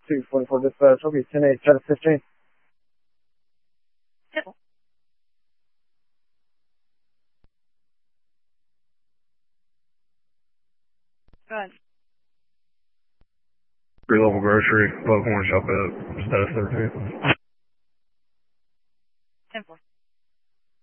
244 dispatch. I'll be 10-8, try to 15. Go ahead. 3-level grocery, Buckhorn shop at status 13.